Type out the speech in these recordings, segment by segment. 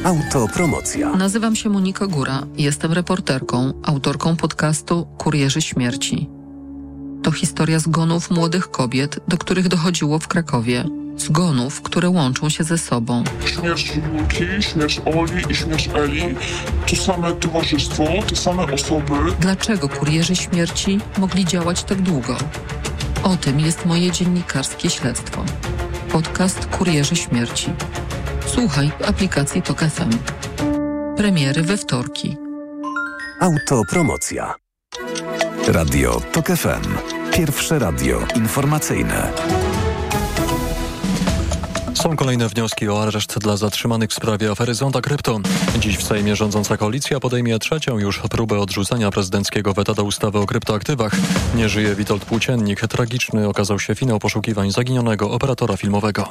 Autopromocja. Nazywam się Monika Góra. Jestem reporterką, autorką podcastu Kurierzy Śmierci. To historia zgonów młodych kobiet, do których dochodziło w Krakowie. Zgonów, które łączą się ze sobą. Śmierć Julki, śmierć Oli i śmierć Eli to same towarzystwo, te same osoby. Dlaczego kurierzy śmierci mogli działać tak długo? O tym jest moje dziennikarskie śledztwo. Podcast Kurierzy Śmierci. Słuchaj w aplikacji TOK FM. Premiery we wtorki. Autopromocja. Radio TOK FM. Pierwsze radio informacyjne. Są kolejne wnioski o areszt dla zatrzymanych w sprawie afery Zonda Krypto. Dziś w Sejmie rządząca koalicja podejmie trzecią już próbę odrzucenia prezydenckiego weta do ustawy o kryptoaktywach. Nie żyje Witold Płóciennik. Tragiczny okazał się finał poszukiwań zaginionego operatora filmowego.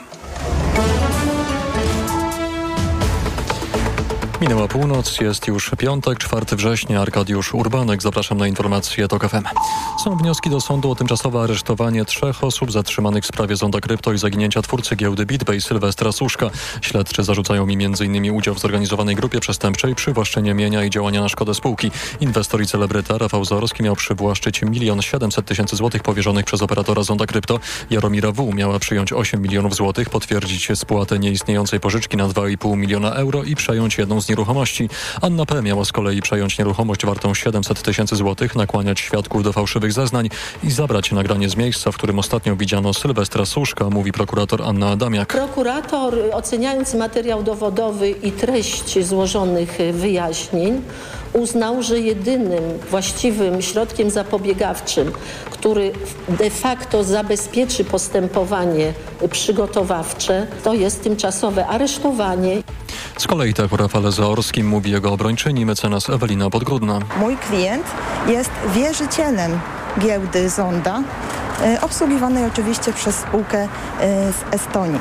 Minęła północ, jest już piątek, 4 września. Arkadiusz Urbanek, zapraszam na informacje TOK FM. Są wnioski do sądu o tymczasowe aresztowanie 3 osób zatrzymanych w sprawie Zonda Krypto i zaginięcia twórcy giełdy BitPay Sylwestra Suszka. Śledczy zarzucają mi m.in. udział w zorganizowanej grupie przestępczej, przywłaszczenie mienia i działania na szkodę spółki. Inwestor i celebryta Rafał Zaorski miał przywłaszczyć 1 700 000 złotych powierzonych przez operatora Zonda Krypto. Jaromira W. miała przyjąć 8 milionów złotych, potwierdzić spłatę nieistniejącej pożyczki na 2,5 miliona euro i przejąć jedną z nieruchomości. Anna P. miała z kolei przejąć nieruchomość wartą 700 000 złotych, nakłaniać świadków do fałszywych zeznań i zabrać nagranie z miejsca, w którym ostatnio widziano Sylwestra Suszka, mówi prokurator Anna Adamiak. Prokurator, oceniając materiał dowodowy i treść złożonych wyjaśnień, uznał, że jedynym właściwym środkiem zapobiegawczym, który de facto zabezpieczy postępowanie przygotowawcze, to jest tymczasowe aresztowanie. Z kolei tak o Rafale Zaorskim mówi jego obrończyni mecenas Ewelina Podgrudna. Mój klient jest wierzycielem giełdy Zonda, obsługiwanej oczywiście przez spółkę z Estonii.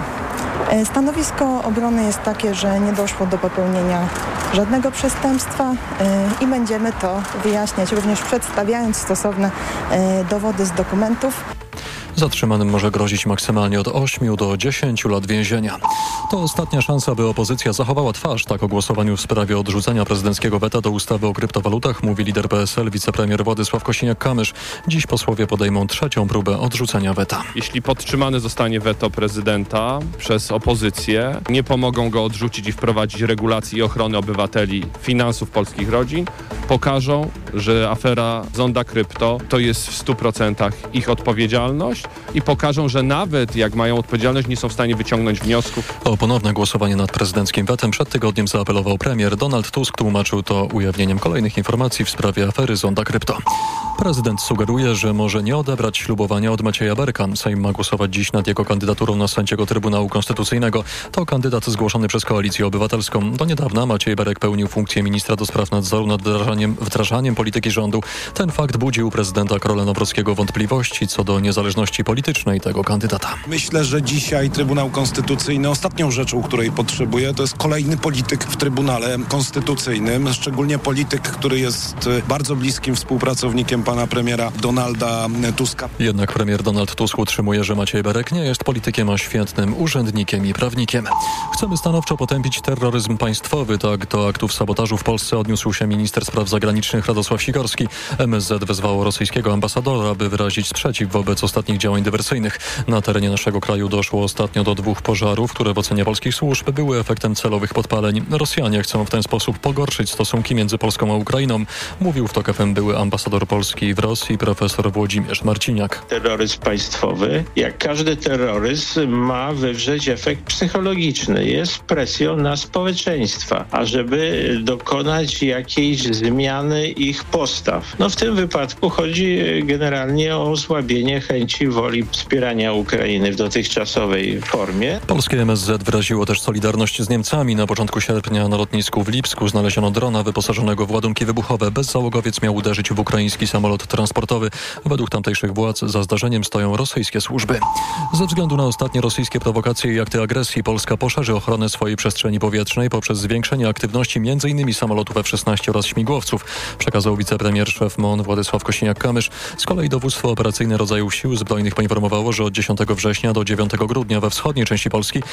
Stanowisko obrony jest takie, że nie doszło do popełnienia żadnego przestępstwa i będziemy to wyjaśniać, również przedstawiając stosowne dowody z dokumentów. Zatrzymanym może grozić maksymalnie od 8 do 10 lat więzienia. To ostatnia szansa, by opozycja zachowała twarz. Tak o głosowaniu w sprawie odrzucenia prezydenckiego weta do ustawy o kryptowalutach mówi lider PSL, wicepremier Władysław Kosiniak-Kamysz. Dziś posłowie podejmą trzecią próbę odrzucenia weta. Jeśli podtrzymane zostanie weto prezydenta przez opozycję, nie pomogą go odrzucić i wprowadzić regulacji i ochrony obywateli, finansów polskich rodzin, pokażą, że afera Zonda Krypto to jest w 100% ich odpowiedzialność i pokażą, że nawet jak mają odpowiedzialność, nie są w stanie wyciągnąć wniosków. O ponowne głosowanie nad prezydenckim wetem przed tygodniem zaapelował premier. Donald Tusk tłumaczył to ujawnieniem kolejnych informacji w sprawie afery Zonda Krypto. Prezydent sugeruje, że może nie odebrać ślubowania od Macieja Berka. Sejm ma głosować dziś nad jego kandydaturą na sędziego Trybunału Konstytucyjnego. To kandydat zgłoszony przez Koalicję Obywatelską. Do niedawna Maciej Berek pełnił funkcję ministra do spraw nadzoru nad wdrażaniem polityki rządu. Ten fakt budził prezydenta Karola Nawrockiego wątpliwości co do niezależności politycznej tego kandydata. Myślę, że dzisiaj Trybunał Konstytucyjny ostatnią rzeczą, której potrzebuje, to jest kolejny polityk w Trybunale Konstytucyjnym, szczególnie polityk, który jest bardzo bliskim współpracownikiem pana premiera Donalda Tuska. Jednak premier Donald Tusk utrzymuje, że Maciej Berek nie jest politykiem, a świetnym urzędnikiem i prawnikiem. Chcemy stanowczo potępić terroryzm państwowy. Tak do aktów sabotażu w Polsce odniósł się minister spraw zagranicznych Radosław Sikorski. MSZ wezwało rosyjskiego ambasadora, by wyrazić sprzeciw wobec ostatnich działań dywersyjnych. Na terenie naszego kraju doszło ostatnio do 2 pożarów, które w ocenie polskich służb były efektem celowych podpaleń. Rosjanie chcą w ten sposób pogorszyć stosunki między Polską a Ukrainą, mówił w TOK FM były ambasador Polski w Rosji profesor Włodzimierz Marciniak. Terroryzm państwowy, jak każdy terroryzm, ma wywrzeć efekt psychologiczny. Jest presją na społeczeństwa, ażeby dokonać jakiejś zmiany ich postaw. W tym wypadku chodzi generalnie o osłabienie chęci, woli wspierania Ukrainy w dotychczasowej formie. Polskie MSZ wyraziło też solidarność z Niemcami. Na początku sierpnia na lotnisku w Lipsku znaleziono drona wyposażonego w ładunki wybuchowe. Bezzałogowiec miał uderzyć w ukraiński samolot transportowy. Według tamtejszych władz za zdarzeniem stoją rosyjskie służby. Ze względu na ostatnie rosyjskie prowokacje i akty agresji Polska poszerzy ochronę swojej przestrzeni powietrznej poprzez zwiększenie aktywności m.in. samolotów F-16 oraz śmigłowców, przekazał wicepremier szef MON Władysław Kosiniak-Kamysz. Z kolei dowództwo operacyjne rodzajów sił zbrojnych poinformowało, że od 10 września do 9 grudnia we wschodniej części Polski obowiązuje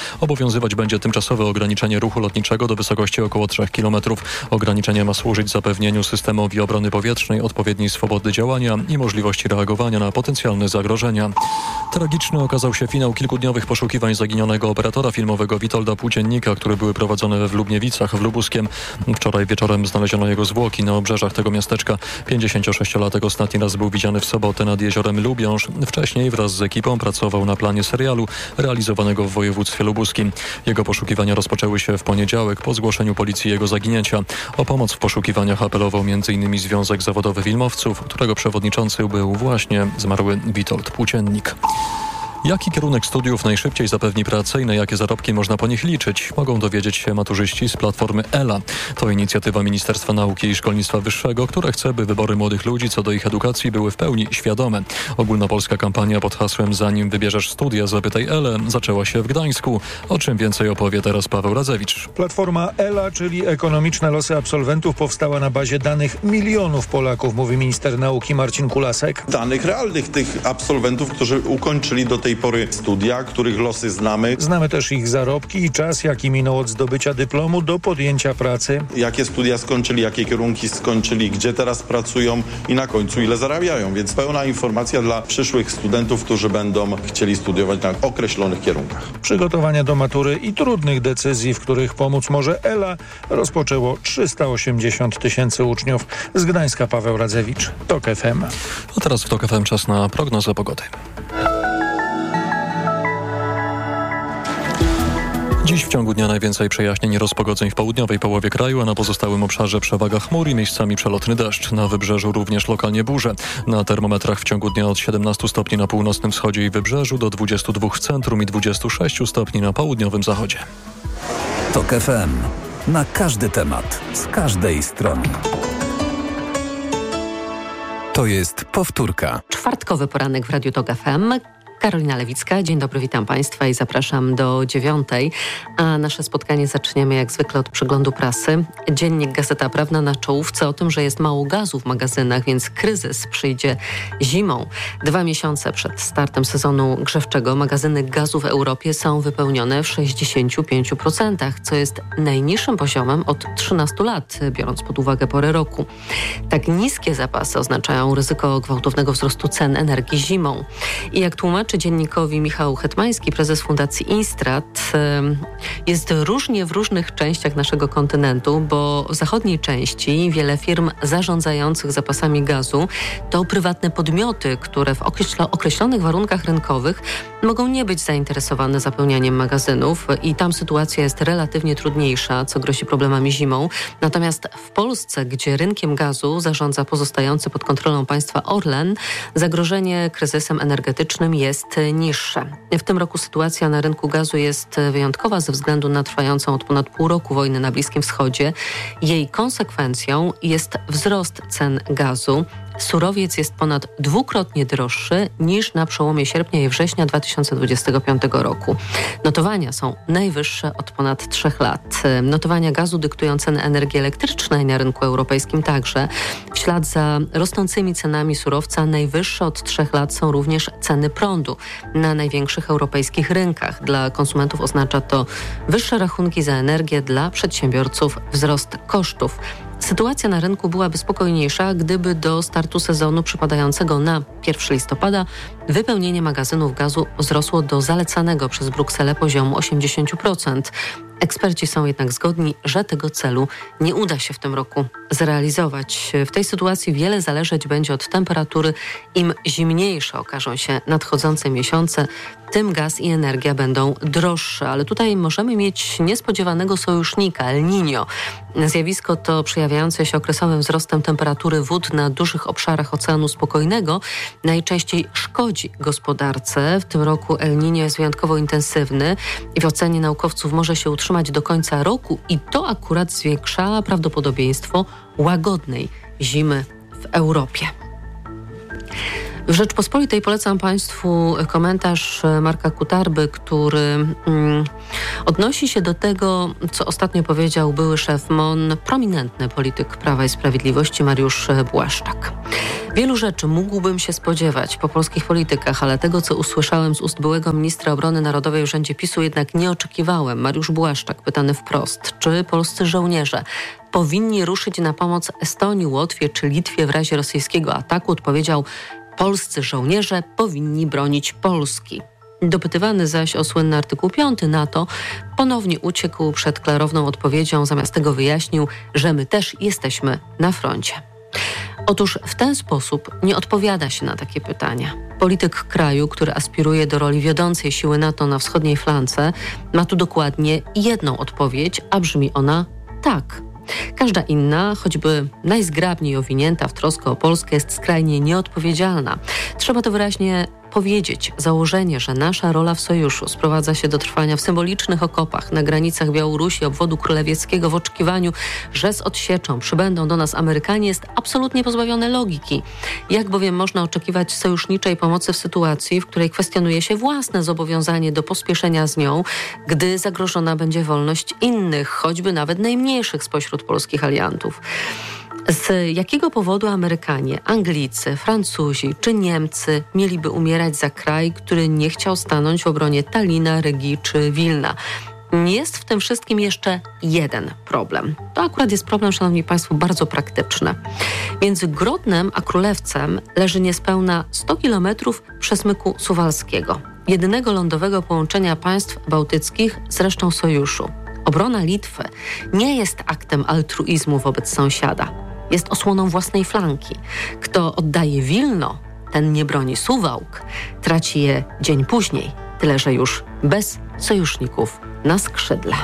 Obowiązywać będzie tymczasowe ograniczenie ruchu lotniczego do wysokości około 3 km. Ograniczenie ma służyć zapewnieniu systemowi obrony powietrznej odpowiedniej swobody działania i możliwości reagowania na potencjalne zagrożenia. Tragiczny okazał się finał kilkudniowych poszukiwań zaginionego operatora filmowego Witolda Płóciennika, które były prowadzone w Lubniewicach w Lubuskiem. Wczoraj wieczorem znaleziono jego zwłoki na obrzeżach tego miasteczka. 56-latek ostatni raz był widziany w sobotę nad jeziorem Lubiąż. Wcześniej wraz z ekipą pracował na planie serialu realizowanego w województwie lubuskim. Jego poszukiwania rozpoczęły się w poniedziałek po zgłoszeniu policji jego zaginięcia. O pomoc w poszukiwaniach apelował m.in. Związek Zawodowy Filmowców, którego przewodniczący był właśnie zmarły Witold Płóciennik. Jaki kierunek studiów najszybciej zapewni pracę i na jakie zarobki można po nich liczyć? Mogą dowiedzieć się maturzyści z platformy ELA. To inicjatywa Ministerstwa Nauki i Szkolnictwa Wyższego, która chce, by wybory młodych ludzi co do ich edukacji były w pełni świadome. Ogólnopolska kampania pod hasłem "Zanim wybierzesz studia, zapytaj ELę" zaczęła się w Gdańsku. O czym więcej opowie teraz Paweł Radzewicz. Platforma ELA, czyli Ekonomiczne Losy Absolwentów, powstała na bazie danych milionów Polaków, mówi minister nauki Marcin Kulasek. Danych realnych tych absolwentów, którzy ukończyli do tej pory studia, których losy znamy. Znamy też ich zarobki i czas, jaki minął od zdobycia dyplomu do podjęcia pracy. Jakie studia skończyli, jakie kierunki skończyli, gdzie teraz pracują i na końcu ile zarabiają. Więc pełna informacja dla przyszłych studentów, którzy będą chcieli studiować na określonych kierunkach. Przygotowania do matury i trudnych decyzji, w których pomóc może ELA, rozpoczęło 380 000 uczniów. Z Gdańska Paweł Radzewicz, TOK FM. A teraz w TOK FM czas na prognozę pogody. Dziś w ciągu dnia najwięcej przejaśnień i rozpogodzeń w południowej połowie kraju, a na pozostałym obszarze przewaga chmur i miejscami przelotny deszcz. Na wybrzeżu również lokalnie burze. Na termometrach w ciągu dnia od 17 stopni na północnym wschodzie i wybrzeżu do 22 w centrum i 26 stopni na południowym zachodzie. TOK FM. Na każdy temat, z każdej strony. To jest powtórka. Czwartkowy poranek w Radiu TOK FM. Karolina Lewicka, dzień dobry, witam Państwa i zapraszam do 9:00, a nasze spotkanie zaczniemy jak zwykle od przeglądu prasy. Dziennik Gazeta Prawna na czołówce o tym, że jest mało gazu w magazynach, więc kryzys przyjdzie zimą. 2 miesiące przed startem sezonu grzewczego magazyny gazu w Europie są wypełnione w 65%, co jest najniższym poziomem od 13 lat, biorąc pod uwagę porę roku. Tak niskie zapasy oznaczają ryzyko gwałtownego wzrostu cen energii zimą. I jak tłumaczy dziennikowi Michał Hetmański, prezes Fundacji Instrat, jest różnie w różnych częściach naszego kontynentu, bo w zachodniej części wiele firm zarządzających zapasami gazu to prywatne podmioty, które w określonych warunkach rynkowych mogą nie być zainteresowane zapełnianiem magazynów i tam sytuacja jest relatywnie trudniejsza, co grozi problemami zimą. Natomiast w Polsce, gdzie rynkiem gazu zarządza pozostający pod kontrolą państwa Orlen, zagrożenie kryzysem energetycznym jest niższe. W tym roku sytuacja na rynku gazu jest wyjątkowa ze względu na trwającą od ponad pół roku wojnę na Bliskim Wschodzie. Jej konsekwencją jest wzrost cen gazu. Surowiec jest ponad 2-krotnie droższy niż na przełomie sierpnia i września 2025 roku. Notowania są najwyższe od ponad 3 lat. Notowania gazu dyktują ceny energii elektrycznej na rynku europejskim także. W ślad za rosnącymi cenami surowca najwyższe od 3 lat są również ceny prądu na największych europejskich rynkach. Dla konsumentów oznacza to wyższe rachunki za energię, dla przedsiębiorców wzrost kosztów. Sytuacja na rynku byłaby spokojniejsza, gdyby do startu sezonu przypadającego na 1 listopada wypełnienie magazynów gazu wzrosło do zalecanego przez Brukselę poziomu 80%. Eksperci są jednak zgodni, że tego celu nie uda się w tym roku zrealizować. W tej sytuacji wiele zależeć będzie od temperatury. Im zimniejsze okażą się nadchodzące miesiące, tym gaz i energia będą droższe. Ale tutaj możemy mieć niespodziewanego sojusznika, El Niño. Zjawisko to przejawiające się okresowym wzrostem temperatury wód na dużych obszarach Oceanu Spokojnego najczęściej szkodzi gospodarce. W tym roku El Niño jest wyjątkowo intensywny i w ocenie naukowców może się utrzymać do końca roku i to akurat zwiększa prawdopodobieństwo łagodnej zimy w Europie. W Rzeczpospolitej polecam Państwu komentarz Marka Kutarby, który odnosi się do tego, co ostatnio powiedział były szef MON, prominentny polityk Prawa i Sprawiedliwości Mariusz Błaszczak. Wielu rzeczy mógłbym się spodziewać po polskich politykach, ale tego, co usłyszałem z ust byłego ministra obrony narodowej w rządzie PiS-u, jednak nie oczekiwałem. Mariusz Błaszczak, pytany wprost, czy polscy żołnierze powinni ruszyć na pomoc Estonii, Łotwie czy Litwie w razie rosyjskiego ataku, odpowiedział: polscy żołnierze powinni bronić Polski. Dopytywany zaś o słynny artykuł 5 NATO, ponownie uciekł przed klarowną odpowiedzią, zamiast tego wyjaśnił, że my też jesteśmy na froncie. Otóż w ten sposób nie odpowiada się na takie pytania. Polityk kraju, który aspiruje do roli wiodącej siły NATO na wschodniej flance, ma tu dokładnie jedną odpowiedź, a brzmi ona tak. Każda inna, choćby najzgrabniej owinięta w troskę o Polskę, jest skrajnie nieodpowiedzialna. Trzeba to wyraźnie powiedzieć. Założenie, że nasza rola w sojuszu sprowadza się do trwania w symbolicznych okopach na granicach Białorusi, obwodu królewieckiego w oczekiwaniu, że z odsieczą przybędą do nas Amerykanie, jest absolutnie pozbawione logiki. Jak bowiem można oczekiwać sojuszniczej pomocy w sytuacji, w której kwestionuje się własne zobowiązanie do pospieszenia z nią, gdy zagrożona będzie wolność innych, choćby nawet najmniejszych spośród polskich aliantów? Z jakiego powodu Amerykanie, Anglicy, Francuzi czy Niemcy mieliby umierać za kraj, który nie chciał stanąć w obronie Tallina, Rygii czy Wilna? Jest w tym wszystkim jeszcze jeden problem. To akurat jest problem, szanowni państwo, bardzo praktyczny. Między Grodnem a Królewcem leży niespełna 100 kilometrów przesmyku suwalskiego, jedynego lądowego połączenia państw bałtyckich z resztą sojuszu. Obrona Litwy nie jest aktem altruizmu wobec sąsiada. Jest osłoną własnej flanki. Kto oddaje Wilno, ten nie broni Suwałk, traci je dzień później, tyle że już bez sojuszników na skrzydle.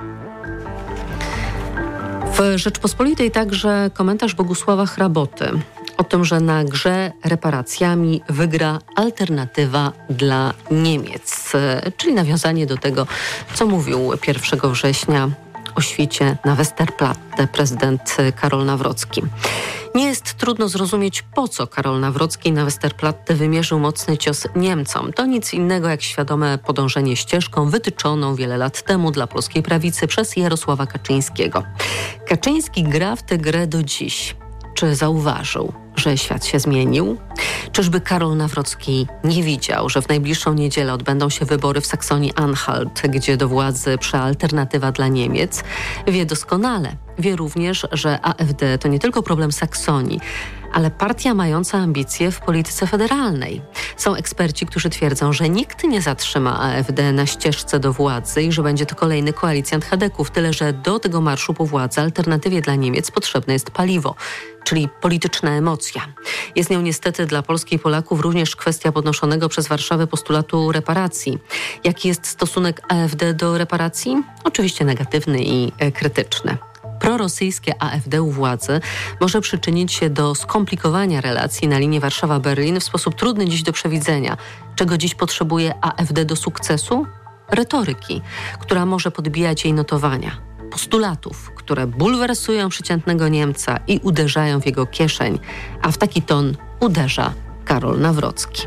W Rzeczpospolitej także komentarz Bogusława Hraboty o tym, że na grze reparacjami wygra alternatywa dla Niemiec, czyli nawiązanie do tego, co mówił 1 września o świcie na Westerplatte prezydent Karol Nawrocki. Nie jest trudno zrozumieć, po co Karol Nawrocki na Westerplatte wymierzył mocny cios Niemcom. To nic innego jak świadome podążenie ścieżką wytyczoną wiele lat temu dla polskiej prawicy przez Jarosława Kaczyńskiego. Kaczyński gra w tę grę do dziś. Czy zauważył, że świat się zmienił? Czyżby Karol Nawrocki nie widział, że w najbliższą niedzielę odbędą się wybory w Saksonii-Anhalt, gdzie do władzy prze alternatywa dla Niemiec? Wie doskonale. Wie również, że AfD to nie tylko problem Saksonii, ale partia mająca ambicje w polityce federalnej. Są eksperci, którzy twierdzą, że nikt nie zatrzyma AfD na ścieżce do władzy i że będzie to kolejny koalicjant chadeków, tyle że do tego marszu po władzy alternatywie dla Niemiec potrzebne jest paliwo, czyli polityczna emocja. Jest nią niestety dla Polski i Polaków również kwestia podnoszonego przez Warszawę postulatu reparacji. Jaki jest stosunek AfD do reparacji? Oczywiście negatywny i krytyczny. Prorosyjskie AfD u władzy może przyczynić się do skomplikowania relacji na linii Warszawa-Berlin w sposób trudny dziś do przewidzenia. Czego dziś potrzebuje AfD do sukcesu? Retoryki, która może podbijać jej notowania. Postulatów, które bulwersują przeciętnego Niemca i uderzają w jego kieszeń, a w taki ton uderza Karol Nawrocki.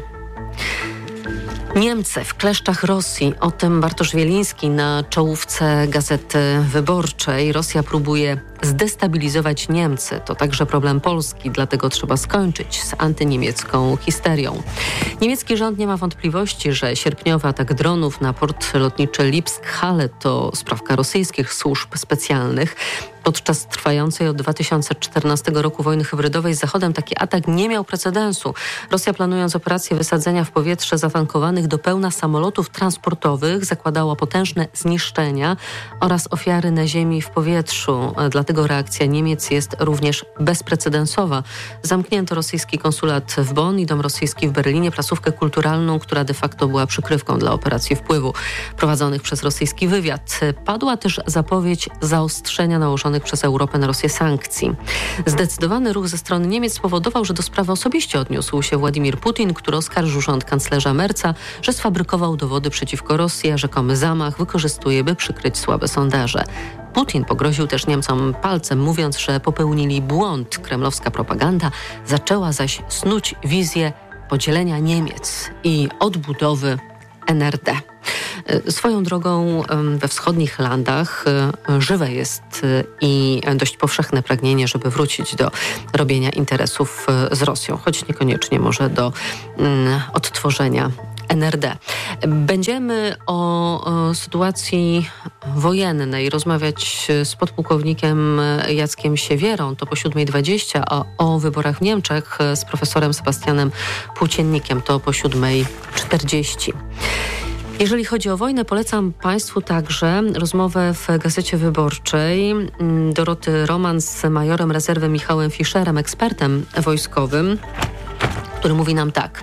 Niemcy w kleszczach Rosji. O tym Bartosz Wieliński na czołówce Gazety Wyborczej. Rosja próbuje zdestabilizować Niemcy. To także problem Polski, dlatego trzeba skończyć z antyniemiecką histerią. Niemiecki rząd nie ma wątpliwości, że sierpniowy atak dronów na port lotniczy Lipsk-Halle to sprawka rosyjskich służb specjalnych. Podczas trwającej od 2014 roku wojny hybrydowej z Zachodem taki atak nie miał precedensu. Rosja, planując operację wysadzenia w powietrze zatankowanych do pełna samolotów transportowych, zakładała potężne zniszczenia oraz ofiary na ziemi i w powietrzu. Dlatego reakcja Niemiec jest również bezprecedensowa. Zamknięto rosyjski konsulat w Bonn i dom rosyjski w Berlinie, placówkę kulturalną, która de facto była przykrywką dla operacji wpływu prowadzonych przez rosyjski wywiad. Padła też zapowiedź zaostrzenia nałożonych przez Europę na Rosję sankcji. Zdecydowany ruch ze strony Niemiec spowodował, że do sprawy osobiście odniósł się Władimir Putin, który oskarżył rząd kanclerza Merza, że sfabrykował dowody przeciwko Rosji, a rzekomy zamach wykorzystuje, by przykryć słabe sondaże. Putin pogroził też Niemcom palcem, mówiąc, że popełnili błąd. Kremlowska propaganda zaczęła zaś snuć wizję podzielenia Niemiec i odbudowy NRD. Swoją drogą we wschodnich landach żywe jest i dość powszechne pragnienie, żeby wrócić do robienia interesów z Rosją, choć niekoniecznie może do odtworzenia NRD. Będziemy o sytuacji wojennej rozmawiać z podpułkownikiem Jackiem Siewierą, to po 7:20, a o wyborach w Niemczech z profesorem Sebastianem Płóciennikiem, to po 7:40. Jeżeli chodzi o wojnę, polecam Państwu także rozmowę w Gazecie Wyborczej Doroty Roman z majorem rezerwy Michałem Fischerem, ekspertem wojskowym, który mówi nam tak.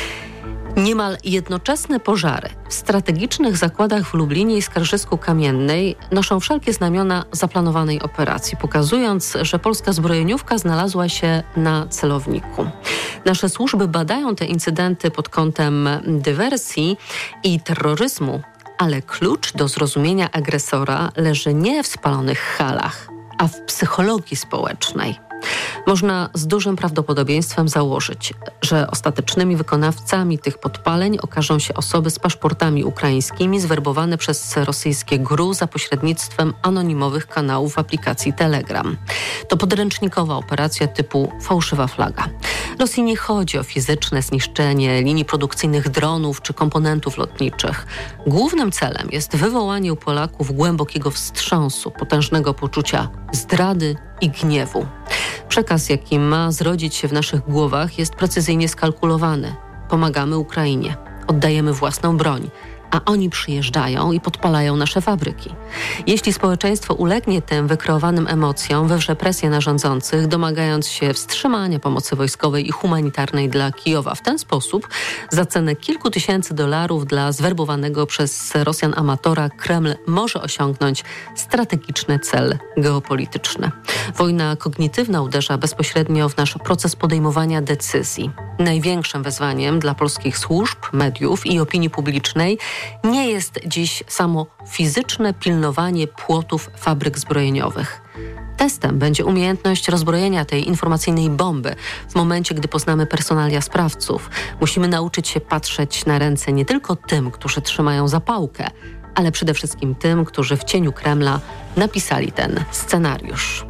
Niemal jednoczesne pożary w strategicznych zakładach w Lublinie i Skarżysku-Kamiennej noszą wszelkie znamiona zaplanowanej operacji, pokazując, że polska zbrojeniówka znalazła się na celowniku. Nasze służby badają te incydenty pod kątem dywersji i terroryzmu, ale klucz do zrozumienia agresora leży nie w spalonych halach, a w psychologii społecznej. Można z dużym prawdopodobieństwem założyć, że ostatecznymi wykonawcami tych podpaleń okażą się osoby z paszportami ukraińskimi zwerbowane przez rosyjskie GRU za pośrednictwem anonimowych kanałów w aplikacji Telegram. To podręcznikowa operacja typu fałszywa flaga. Rosji nie chodzi o fizyczne zniszczenie linii produkcyjnych dronów czy komponentów lotniczych. Głównym celem jest wywołanie u Polaków głębokiego wstrząsu, potężnego poczucia zdrady i gniewu. Przekaz, jaki ma zrodzić się w naszych głowach, jest precyzyjnie skalkulowany. Pomagamy Ukrainie, oddajemy własną broń, a oni przyjeżdżają i podpalają nasze fabryki. Jeśli społeczeństwo ulegnie tym wykreowanym emocjom, wywrze presję na rządzących, domagając się wstrzymania pomocy wojskowej i humanitarnej dla Kijowa. W ten sposób za cenę kilku tysięcy dolarów dla zwerbowanego przez Rosjan amatora Kreml może osiągnąć strategiczny cel geopolityczny. Wojna kognitywna uderza bezpośrednio w nasz proces podejmowania decyzji. Największym wyzwaniem dla polskich służb, mediów i opinii publicznej nie jest dziś samo fizyczne pilnowanie płotów fabryk zbrojeniowych. Testem będzie umiejętność rozbrojenia tej informacyjnej bomby w momencie, gdy poznamy personalia sprawców. Musimy nauczyć się patrzeć na ręce nie tylko tym, którzy trzymają zapałkę, ale przede wszystkim tym, którzy w cieniu Kremla napisali ten scenariusz.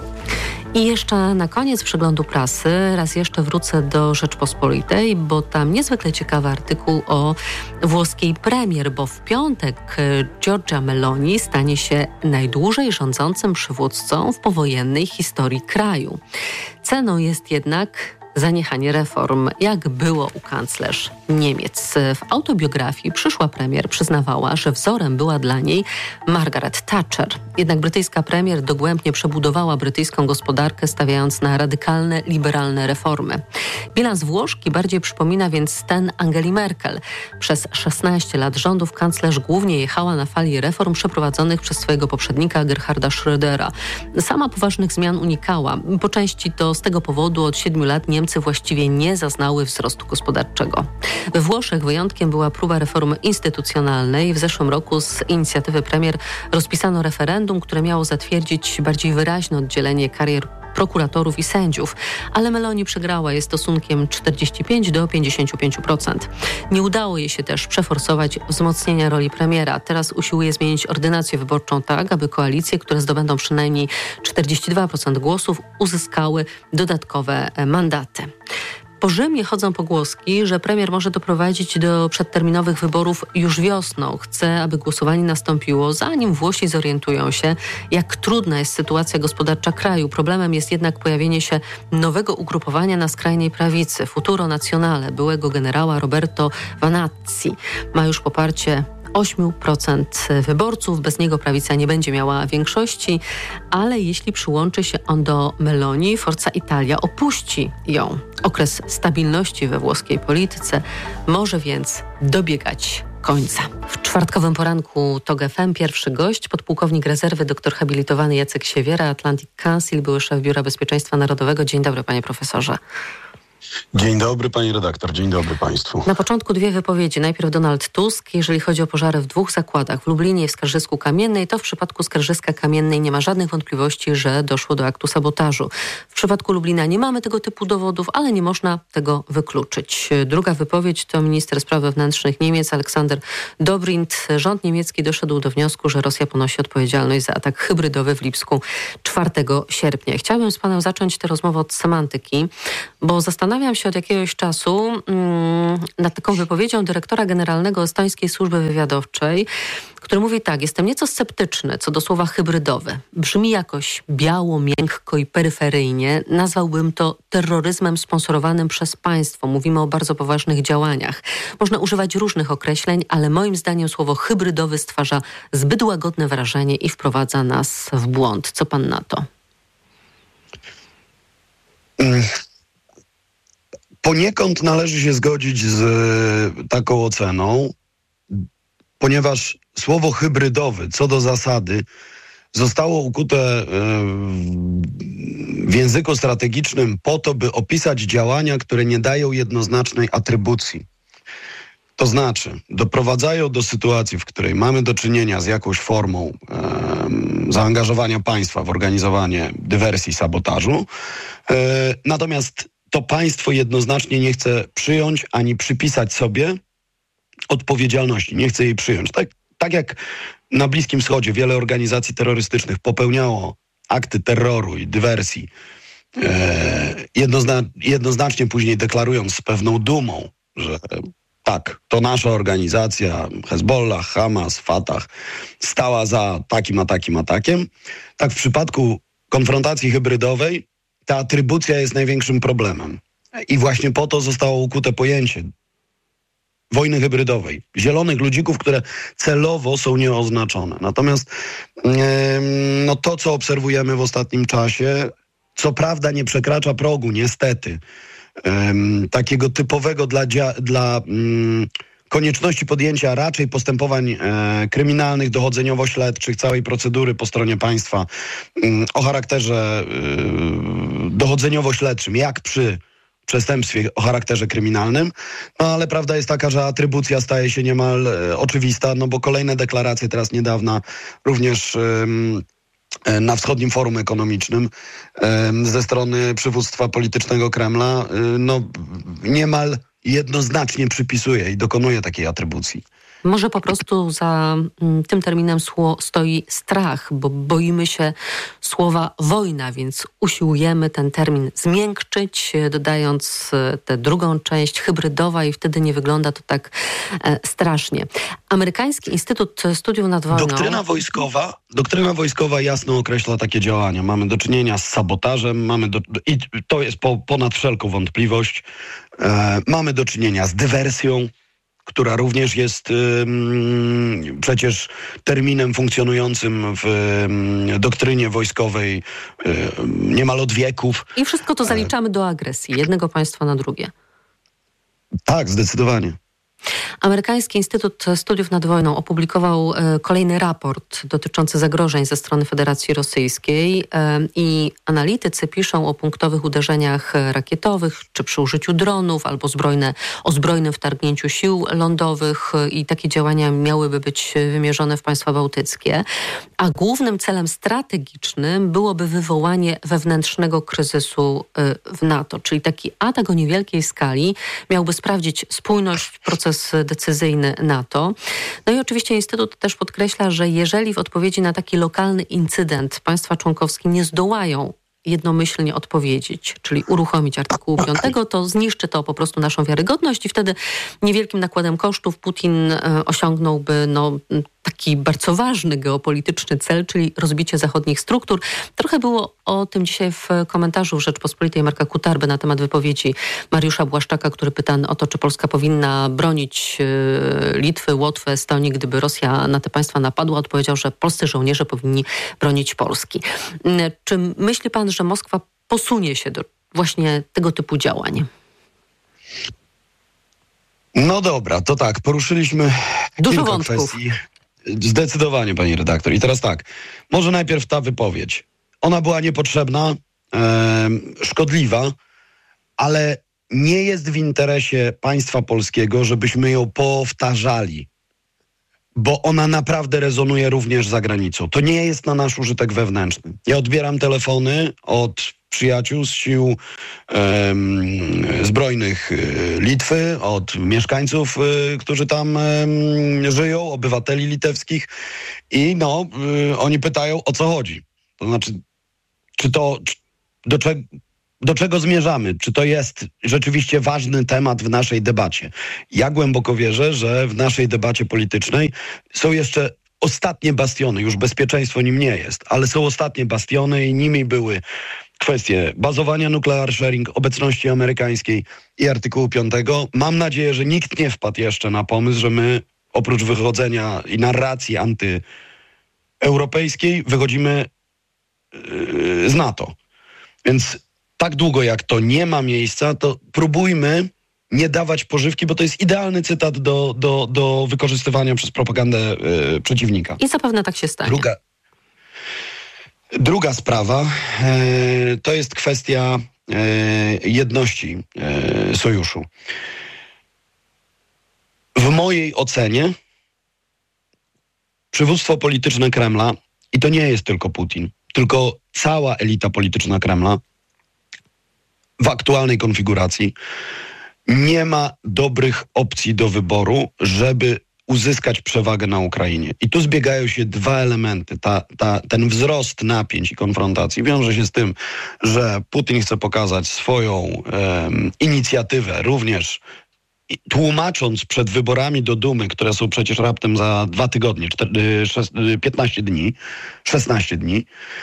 I jeszcze na koniec przeglądu prasy raz jeszcze wrócę do Rzeczpospolitej, bo tam niezwykle ciekawy artykuł o włoskiej premier, bo w piątek Giorgia Meloni stanie się najdłużej rządzącym przywódcą w powojennej historii kraju. Ceną jest jednak zaniechanie reform, jak było u kanclerz Niemiec. W autobiografii przyszła premier przyznawała, że wzorem była dla niej Margaret Thatcher. Jednak brytyjska premier dogłębnie przebudowała brytyjską gospodarkę, stawiając na radykalne, liberalne reformy. Bilans Włoszki bardziej przypomina więc ten Angeli Merkel. Przez 16 lat rządów kanclerz głównie jechała na fali reform przeprowadzonych przez swojego poprzednika Gerharda Schrödera. Sama poważnych zmian unikała. Po części to z tego powodu od 7 lat Niemcy właściwie nie zaznały wzrostu gospodarczego. We Włoszech wyjątkiem była próba reformy instytucjonalnej. W zeszłym roku z inicjatywy premier rozpisano referendum, które miało zatwierdzić bardziej wyraźne oddzielenie karier prokuratorów i sędziów, ale Meloni przegrała je stosunkiem 45 do 55%. Nie udało jej się też przeforsować wzmocnienia roli premiera. Teraz usiłuje zmienić ordynację wyborczą tak, aby koalicje, które zdobędą przynajmniej 42% głosów, uzyskały dodatkowe mandaty. Po Rzymie chodzą pogłoski, że premier może doprowadzić do przedterminowych wyborów już wiosną. Chce, aby głosowanie nastąpiło, zanim Włosi zorientują się, jak trudna jest sytuacja gospodarcza kraju. Problemem jest jednak pojawienie się nowego ugrupowania na skrajnej prawicy. Futuro Nazionale byłego generała Roberto Vanazzi ma już poparcie 8% wyborców. Bez niego prawica nie będzie miała większości, ale jeśli przyłączy się on do Meloni, Forza Italia opuści ją. Okres stabilności we włoskiej polityce może więc dobiegać końca. W czwartkowym poranku TOG FM pierwszy gość, podpułkownik rezerwy, doktor habilitowany Jacek Siewiera, Atlantic Council, były szef Biura Bezpieczeństwa Narodowego. Dzień dobry, panie profesorze. Dzień dobry pani redaktor, dzień dobry państwu. Na początku dwie wypowiedzi. Najpierw Donald Tusk, jeżeli chodzi o pożary w 2 zakładach, w Lublinie i w Skarżysku-Kamiennej, to w przypadku Skarżyska-Kamiennej nie ma żadnych wątpliwości, że doszło do aktu sabotażu. W przypadku Lublina nie mamy tego typu dowodów, ale nie można tego wykluczyć. Druga wypowiedź to minister spraw wewnętrznych Niemiec Aleksander Dobrindt. Rząd niemiecki doszedł do wniosku, że Rosja ponosi odpowiedzialność za atak hybrydowy w Lipsku 4 sierpnia. Chciałabym z panem zacząć tę rozmowę od semantyki, bo zastanawiam się od jakiegoś czasu nad taką wypowiedzią dyrektora generalnego estońskiej służby wywiadowczej, który mówi tak: jestem nieco sceptyczny co do słowa hybrydowy. Brzmi jakoś biało, miękko i peryferyjnie. Nazwałbym to terroryzmem sponsorowanym przez państwo. Mówimy o bardzo poważnych działaniach. Można używać różnych określeń, ale moim zdaniem słowo hybrydowy stwarza zbyt łagodne wrażenie i wprowadza nas w błąd. Co pan na to? Poniekąd należy się zgodzić z taką oceną, ponieważ słowo hybrydowy co do zasady zostało ukute w języku strategicznym po to, by opisać działania, które nie dają jednoznacznej atrybucji. To znaczy, doprowadzają do sytuacji, w której mamy do czynienia z jakąś formą zaangażowania państwa w organizowanie dywersji, sabotażu, natomiast to państwo jednoznacznie nie chce przyjąć ani przypisać sobie odpowiedzialności. Nie chce jej przyjąć. Tak jak na Bliskim Wschodzie wiele organizacji terrorystycznych popełniało akty terroru i dywersji, jednoznacznie później deklarując z pewną dumą, że tak, to nasza organizacja, Hezbollah, Hamas, Fatah, stała za takim atakiem. Tak w przypadku konfrontacji hybrydowej ta atrybucja jest największym problemem. I właśnie po to zostało ukute pojęcie wojny hybrydowej. Zielonych ludzików, które celowo są nieoznaczone. Natomiast to, co obserwujemy w ostatnim czasie, co prawda nie przekracza progu, niestety, takiego typowego dla konieczności podjęcia raczej postępowań kryminalnych, dochodzeniowo-śledczych, całej procedury po stronie państwa o charakterze dochodzeniowo-śledczym, jak przy przestępstwie o charakterze kryminalnym, ale prawda jest taka, że atrybucja staje się niemal oczywista, bo kolejne deklaracje teraz niedawna, również na Wschodnim Forum Ekonomicznym ze strony przywództwa politycznego Kremla, niemal jednoznacznie przypisuje i dokonuje takiej atrybucji. Może po prostu za tym terminem stoi strach, bo boimy się słowa wojna, więc usiłujemy ten termin zmiękczyć, dodając tę drugą część hybrydowa i wtedy nie wygląda to tak strasznie. Amerykański Instytut Studiów nad Wojną... Doktryna wojskowa jasno określa takie działania. Mamy do czynienia z sabotażem, i to jest ponad wszelką wątpliwość. Mamy do czynienia z dywersją, która również jest przecież terminem funkcjonującym w doktrynie wojskowej niemal od wieków. I wszystko to zaliczamy do agresji jednego państwa na drugie. Tak, zdecydowanie. Amerykański Instytut Studiów nad Wojną opublikował kolejny raport dotyczący zagrożeń ze strony Federacji Rosyjskiej i analitycy piszą o punktowych uderzeniach rakietowych, czy przy użyciu dronów, albo o zbrojnym wtargnięciu sił lądowych i takie działania miałyby być wymierzone w państwa bałtyckie. A głównym celem strategicznym byłoby wywołanie wewnętrznego kryzysu w NATO, czyli taki atak o niewielkiej skali miałby sprawdzić spójność, proces decyzyjny NATO. No i oczywiście Instytut też podkreśla, że jeżeli w odpowiedzi na taki lokalny incydent państwa członkowskie nie zdołają jednomyślnie odpowiedzieć, czyli uruchomić artykułu 5, to zniszczy to po prostu naszą wiarygodność i wtedy niewielkim nakładem kosztów Putin osiągnąłby taki bardzo ważny geopolityczny cel, czyli rozbicie zachodnich struktur. Trochę było o tym dzisiaj w komentarzu w Rzeczpospolitej Marka Kutarby na temat wypowiedzi Mariusza Błaszczaka, który pytany o to, czy Polska powinna bronić Litwy, Łotwy, Estonii, gdyby Rosja na te państwa napadła, odpowiedział, że polscy żołnierze powinni bronić Polski. Czy myśli pan, że Moskwa posunie się do właśnie tego typu działań? No dobra, to tak, poruszyliśmy dużo kilka wątków. Kwestii. Zdecydowanie, pani redaktor. I teraz tak, może najpierw ta wypowiedź. Ona była niepotrzebna, szkodliwa, ale nie jest w interesie państwa polskiego, żebyśmy ją powtarzali, bo ona naprawdę rezonuje również za granicą. To nie jest na nasz użytek wewnętrzny. Ja odbieram telefony od przyjaciół z sił zbrojnych Litwy, od mieszkańców, którzy tam żyją, obywateli litewskich i oni pytają, o co chodzi. To znaczy, do czego zmierzamy? Czy to jest rzeczywiście ważny temat w naszej debacie? Ja głęboko wierzę, że w naszej debacie politycznej są jeszcze ostatnie bastiony. Już bezpieczeństwo nim nie jest, ale są ostatnie bastiony i nimi były kwestie bazowania nuclear sharing, obecności amerykańskiej i artykułu 5. Mam nadzieję, że nikt nie wpadł jeszcze na pomysł, że my oprócz wychodzenia i narracji antyeuropejskiej wychodzimy z NATO. Więc tak długo jak to nie ma miejsca, to próbujmy nie dawać pożywki, bo to jest idealny cytat do wykorzystywania przez propagandę przeciwnika. I zapewne tak się stanie. Druga sprawa to jest kwestia jedności sojuszu. W mojej ocenie przywództwo polityczne Kremla, i to nie jest tylko Putin, tylko cała elita polityczna Kremla w aktualnej konfiguracji nie ma dobrych opcji do wyboru, żeby uzyskać przewagę na Ukrainie. I tu zbiegają się dwa elementy. Ten wzrost napięć i konfrontacji wiąże się z tym, że Putin chce pokazać swoją inicjatywę również tłumacząc przed wyborami do Dumy, które są przecież raptem za 2 tygodnie, 16 dni,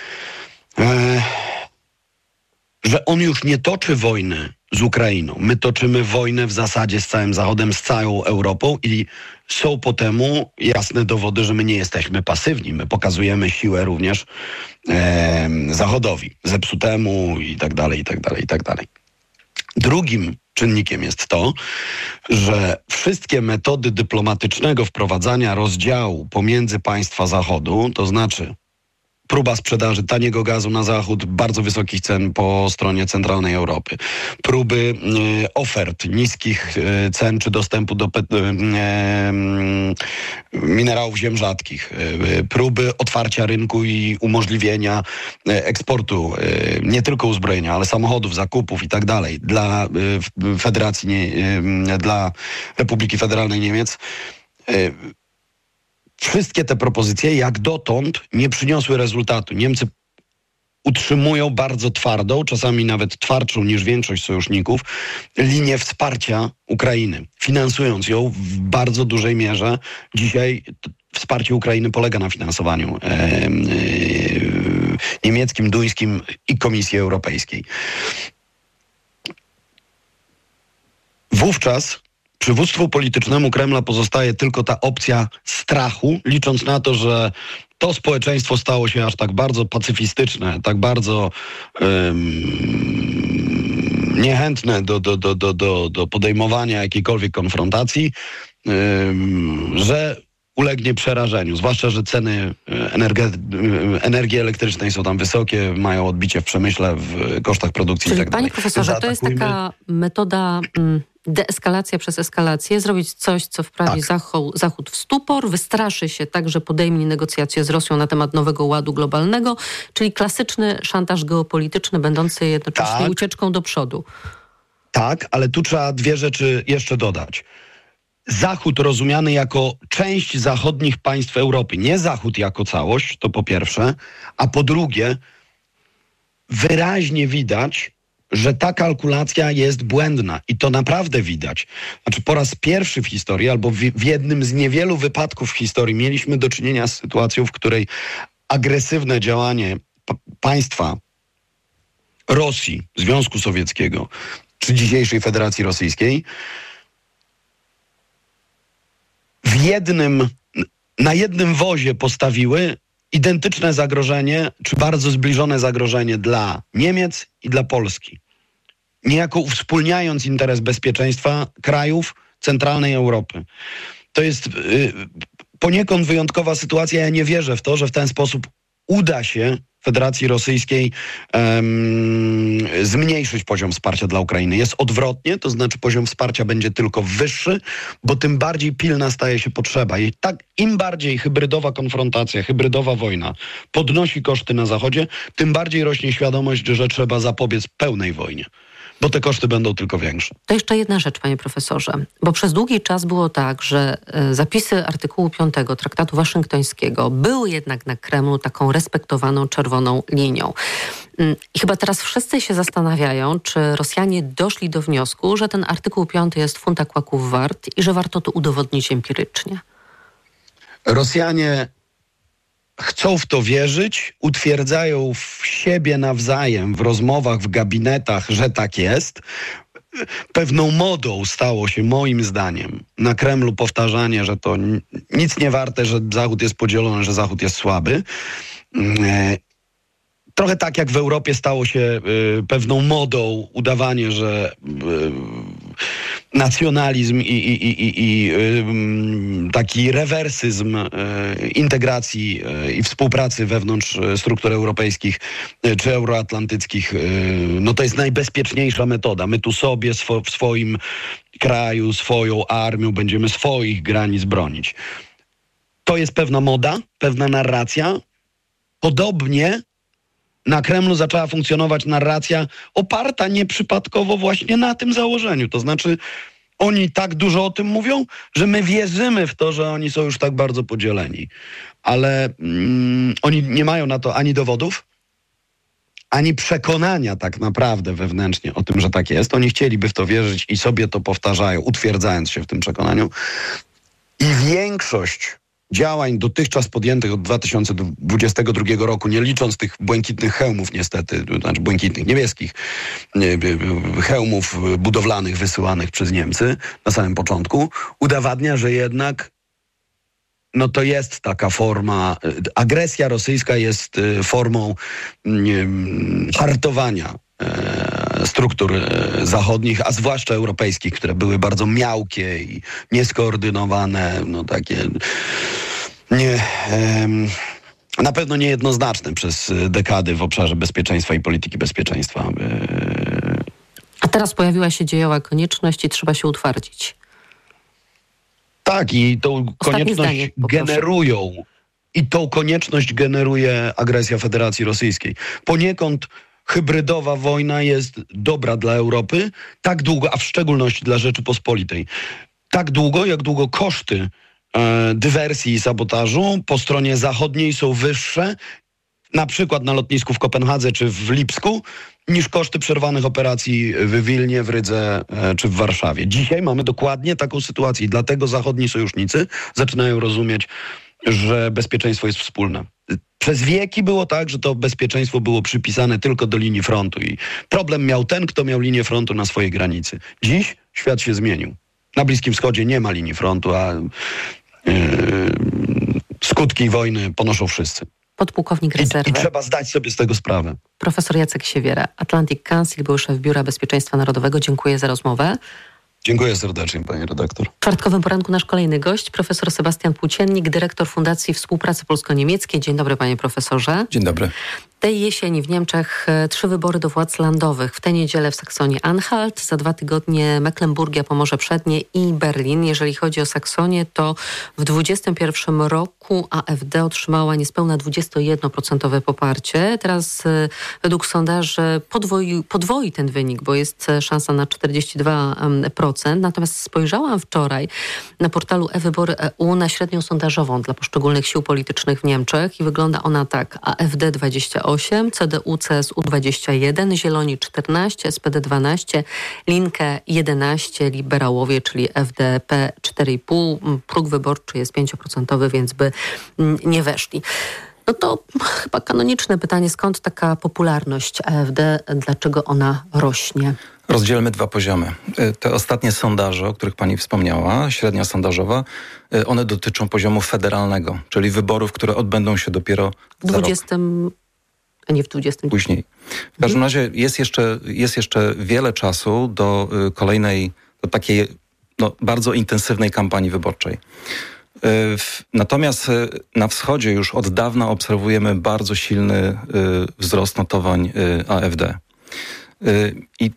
że on już nie toczy wojny z Ukrainą. My toczymy wojnę w zasadzie z całym Zachodem, z całą Europą i są po temu jasne dowody, że my nie jesteśmy pasywni. My pokazujemy siłę również Zachodowi, zepsutemu i tak dalej, i tak dalej, i tak dalej. Drugim czynnikiem jest to, że wszystkie metody dyplomatycznego wprowadzania rozdziału pomiędzy państwa Zachodu, to znaczy próba sprzedaży taniego gazu na Zachód, bardzo wysokich cen po stronie centralnej Europy, próby ofert niskich cen czy dostępu do minerałów ziem rzadkich, próby otwarcia rynku i umożliwienia eksportu nie tylko uzbrojenia, ale samochodów, zakupów i tak dalej dla dla Republiki Federalnej Niemiec. Wszystkie te propozycje jak dotąd nie przyniosły rezultatu. Niemcy utrzymują bardzo twardą, czasami nawet twardszą niż większość sojuszników, linię wsparcia Ukrainy, finansując ją w bardzo dużej mierze. Dzisiaj wsparcie Ukrainy polega na finansowaniu niemieckim, duńskim i Komisji Europejskiej. Wówczas przywództwu politycznemu Kremla pozostaje tylko ta opcja strachu, licząc na to, że to społeczeństwo stało się aż tak bardzo pacyfistyczne, tak bardzo niechętne do podejmowania jakiejkolwiek konfrontacji, że ulegnie przerażeniu. Zwłaszcza, że ceny energii elektrycznej są tam wysokie, mają odbicie w przemyśle, w kosztach produkcji i tak dalej. Panie profesorze, to jest taka metoda deeskalacja przez eskalację, zrobić coś, co wprawi Zachód w stupor, wystraszy się tak, że podejmie negocjacje z Rosją na temat nowego ładu globalnego, czyli klasyczny szantaż geopolityczny, będący jednocześnie ucieczką do przodu. Tak, ale tu trzeba 2 rzeczy jeszcze dodać. Zachód rozumiany jako część zachodnich państw Europy, nie Zachód jako całość, to po pierwsze, a po drugie wyraźnie widać, że ta kalkulacja jest błędna i to naprawdę widać. Znaczy po raz pierwszy w historii, albo w jednym z niewielu wypadków w historii mieliśmy do czynienia z sytuacją, w której agresywne działanie państwa Rosji, Związku Sowieckiego czy dzisiejszej Federacji Rosyjskiej na jednym wozie postawiły identyczne zagrożenie, czy bardzo zbliżone zagrożenie dla Niemiec i dla Polski. Niejako uwspólniając interes bezpieczeństwa krajów centralnej Europy. To jest poniekąd wyjątkowa sytuacja. Ja nie wierzę w to, że w ten sposób uda się Federacji Rosyjskiej zmniejszyć poziom wsparcia dla Ukrainy. Jest odwrotnie, to znaczy poziom wsparcia będzie tylko wyższy, bo tym bardziej pilna staje się potrzeba. I tak im bardziej hybrydowa konfrontacja, hybrydowa wojna podnosi koszty na Zachodzie, tym bardziej rośnie świadomość, że trzeba zapobiec pełnej wojnie. Bo te koszty będą tylko większe. To jeszcze jedna rzecz, panie profesorze, bo przez długi czas było tak, że zapisy artykułu 5 Traktatu Waszyngtońskiego były jednak na Kremlu taką respektowaną czerwoną linią. I chyba teraz wszyscy się zastanawiają, czy Rosjanie doszli do wniosku, że ten artykuł 5 jest funta kłaków wart i że warto to udowodnić empirycznie. Rosjanie chcą w to wierzyć, utwierdzają w siebie nawzajem w rozmowach, w gabinetach, że tak jest. Pewną modą stało się, moim zdaniem, na Kremlu powtarzanie, że to nic nie warte, że Zachód jest podzielony, że Zachód jest słaby. Trochę tak jak w Europie stało się pewną modą udawanie, że nacjonalizm i taki rewersyzm integracji i współpracy wewnątrz struktur europejskich czy euroatlantyckich, no to jest najbezpieczniejsza metoda. My tu sobie w swoim kraju, swoją armią będziemy swoich granic bronić. To jest pewna moda, pewna narracja. Podobnie na Kremlu zaczęła funkcjonować narracja oparta nieprzypadkowo właśnie na tym założeniu. To znaczy oni tak dużo o tym mówią, że my wierzymy w to, że oni są już tak bardzo podzieleni. Ale oni nie mają na to ani dowodów, ani przekonania tak naprawdę wewnętrznie o tym, że tak jest. Oni chcieliby w to wierzyć i sobie to powtarzają, utwierdzając się w tym przekonaniu. I większość działań dotychczas podjętych od 2022 roku, nie licząc tych błękitnych hełmów niestety, znaczy błękitnych, niebieskich hełmów budowlanych wysyłanych przez Niemcy na samym początku, udowadnia, że jednak no to jest taka forma, agresja rosyjska jest formą hartowania struktur zachodnich, a zwłaszcza europejskich, które były bardzo miałkie i nieskoordynowane, no takie na pewno niejednoznaczne przez dekady w obszarze bezpieczeństwa i polityki bezpieczeństwa. A teraz pojawiła się dziejowa konieczność i trzeba się utwardzić. Tak, i tą konieczność generują. I tą konieczność generuje agresja Federacji Rosyjskiej. Poniekąd hybrydowa wojna jest dobra dla Europy, tak długo, a w szczególności dla Rzeczypospolitej, tak długo, jak długo koszty dywersji i sabotażu po stronie zachodniej są wyższe, na przykład na lotnisku w Kopenhadze czy w Lipsku, niż koszty przerwanych operacji w Wilnie, w Rydze czy w Warszawie. Dzisiaj mamy dokładnie taką sytuację i dlatego zachodni sojusznicy zaczynają rozumieć, że bezpieczeństwo jest wspólne. Przez wieki było tak, że to bezpieczeństwo było przypisane tylko do linii frontu i problem miał ten, kto miał linię frontu na swojej granicy. Dziś świat się zmienił. Na Bliskim Wschodzie nie ma linii frontu, a skutki wojny ponoszą wszyscy. Podpułkownik rezerwy. I trzeba zdać sobie z tego sprawę. Profesor Jacek Siewiera, Atlantic Council, był szef Biura Bezpieczeństwa Narodowego. Dziękuję za rozmowę. Dziękuję serdecznie, pani redaktor. W czwartkowym poranku nasz kolejny gość, profesor Sebastian Płóciennik, dyrektor Fundacji Współpracy Polsko-Niemieckiej. Dzień dobry, panie profesorze. Dzień dobry. Tej jesieni w Niemczech 3 wybory do władz landowych. W tę niedzielę w Saksonii-Anhalt, za 2 tygodnie Mecklenburgia, Pomorze Przednie i Berlin. Jeżeli chodzi o Saksonię, to w 2021 roku AfD otrzymała niespełna 21% poparcie. Teraz według sondaży podwoi ten wynik, bo jest szansa na 42%. Natomiast spojrzałam wczoraj na portalu e-Wybory.eu na średnią sondażową dla poszczególnych sił politycznych w Niemczech i wygląda ona tak. AfD 28%, CDU, CSU 21%, Zieloni 14%, SPD 12%, Linke 11%, Liberałowie, czyli FDP 4,5%. Próg wyborczy jest 5%, więc by nie weszli. No to chyba kanoniczne pytanie, skąd taka popularność AfD, dlaczego ona rośnie? Rozdzielmy 2 poziomy. Te ostatnie sondaże, o których pani wspomniała, średnia sondażowa, one dotyczą poziomu federalnego, czyli wyborów, które odbędą się dopiero w 20, a nie w 20. Później. W każdym razie jest jeszcze wiele czasu do kolejnej, do takiej bardzo intensywnej kampanii wyborczej. Natomiast na wschodzie już od dawna obserwujemy bardzo silny wzrost notowań AfD. I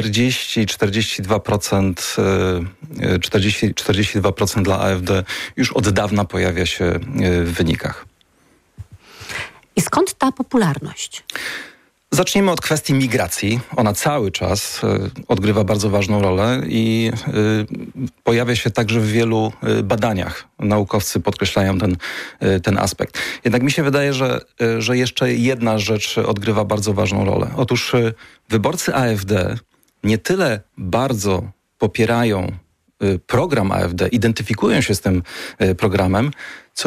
42% dla AfD już od dawna pojawia się w wynikach. I skąd ta popularność? Zacznijmy od kwestii migracji. Ona cały czas odgrywa bardzo ważną rolę i pojawia się także w wielu badaniach. Naukowcy podkreślają ten aspekt. Jednak mi się wydaje, że jeszcze jedna rzecz odgrywa bardzo ważną rolę. Otóż wyborcy AfD nie tyle bardzo popierają program AfD, identyfikują się z tym programem, co